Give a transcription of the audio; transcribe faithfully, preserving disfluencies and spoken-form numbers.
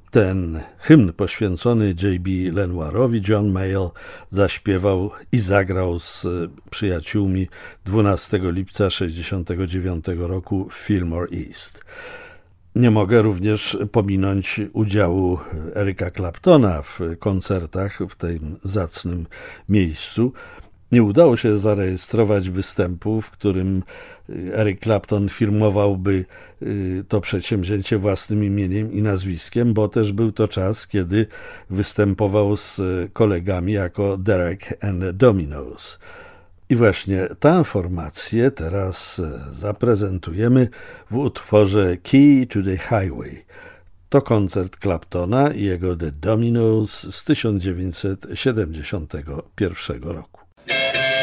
Ten hymn poświęcony J B Lenoirowi John Mayall zaśpiewał i zagrał z przyjaciółmi dwunastego lipca tysiąc dziewięćset sześćdziesiątego dziewiątego roku w Fillmore East. Nie mogę również pominąć udziału Erica Claptona w koncertach w tym zacnym miejscu. Nie udało się zarejestrować występu, w którym Eric Clapton firmowałby to przedsięwzięcie własnym imieniem i nazwiskiem, bo też był to czas, kiedy występował z kolegami jako Derek and the Dominos. I właśnie tę formację teraz zaprezentujemy w utworze Key to the Highway. To koncert Claptona i jego The Dominos z tysiąc dziewięćset siedemdziesiątego pierwszego roku.